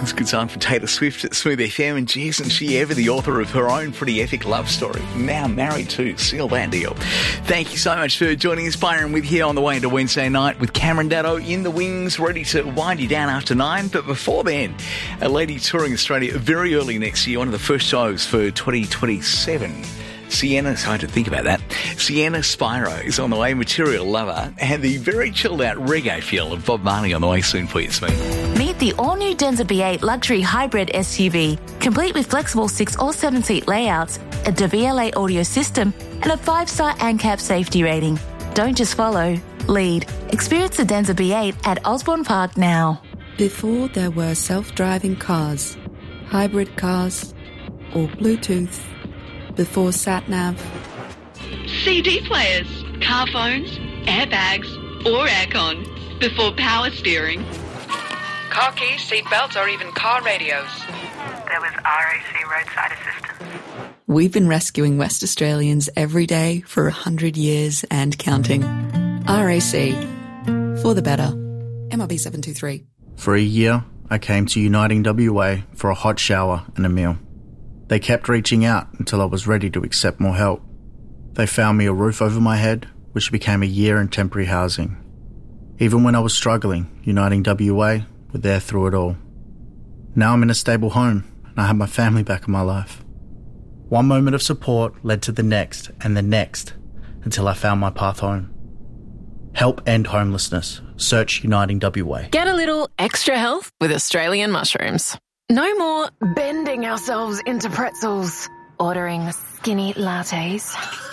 It's a good time for Taylor Swift at Smooth FM, and geez, isn't she ever the author of her own pretty epic love story? Now married to Seal that deal. Thank you so much for joining us, Byron, with here on the way into Wednesday night with Cameron Daddo in the wings, ready to wind you down after 9. But before then, a lady touring Australia very early next year, one of the first shows for 2027. Sienna, it's hard to think about that. Sienna Spiro is on the way, Material Lover, and the very chilled out reggae feel of Bob Marley on the way soon for you, Smooth. Meet the all-new Denza B8 luxury hybrid SUV, complete with flexible 6 or 7-seat layouts, a DVLA audio system, and a 5-star ANCAP safety rating. Don't just follow, lead. Experience the Denza B8 at Osborne Park now. Before there were self-driving cars, hybrid cars, or Bluetooth, before sat-nav, CD players, car phones, airbags, or aircon, before power steering, car keys, seat belts, or even car radios. There was RAC roadside assistance. we've been rescuing West Australians every day for 100 years and counting. RAC. For the better. MRB 723. For a year, I came to Uniting WA for a hot shower and a meal. They kept reaching out until I was ready to accept more help. They found me a roof over my head, which became a year in temporary housing. Even when I was struggling, Uniting WA were there through it all. Now I'm in a stable home and I have my family back in my life. One moment of support led to the next and the next until I found my path home. Help end homelessness. Search Uniting WA. Get a little extra health with Australian mushrooms. No more bending ourselves into pretzels, ordering skinny lattes,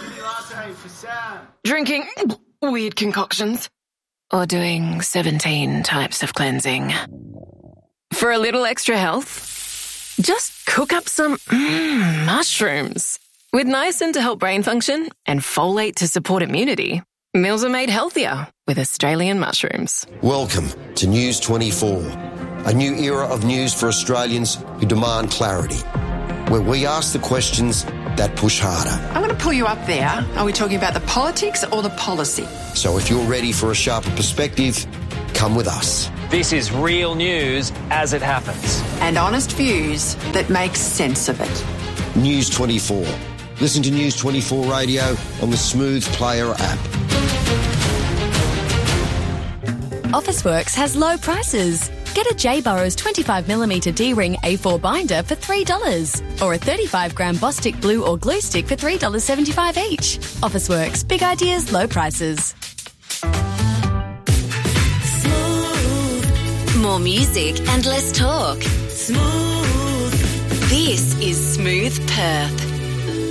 drinking weird concoctions, or doing 17 types of cleansing. For a little extra health, just cook up some mushrooms. With niacin to help brain function and folate to support immunity, meals are made healthier with Australian mushrooms. Welcome to News 24, a new era of news for Australians who demand clarity, where we ask the questions that push harder. I'm going to pull you up there. Are we talking about the politics or the policy? So if you're ready for a sharper perspective, come with us. This is real news as it happens. And honest views that make sense of it. News 24. Listen to News 24 Radio on the Smooth Player app. Officeworks has low prices. Get a J. Burrows 25mm D-ring A4 binder for $3 or a 35-gram Bostik glue or glue stick for $3.75 each. Officeworks. Big ideas, low prices. Smooth. More music and less talk. Smooth. This is Smooth Perth.